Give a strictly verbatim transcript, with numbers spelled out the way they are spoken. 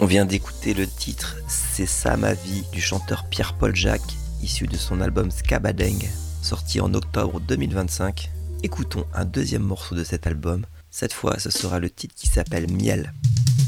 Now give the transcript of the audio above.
vient d'écouter le titre C'est ça ma vie du chanteur Pierre-Paul Jacques, issu de son album Skabadeng, sorti en octobre deux mille vingt-cinq. Écoutons un deuxième morceau de cet album, cette fois ce sera le titre qui s'appelle Miel.